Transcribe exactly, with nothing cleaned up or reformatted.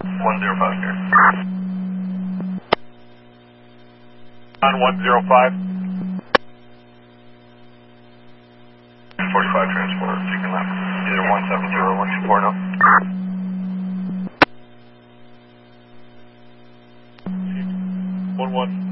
one zero five here. On one zero five. forty-five transport, chicken left. Either one seven zero or one two four now. one one.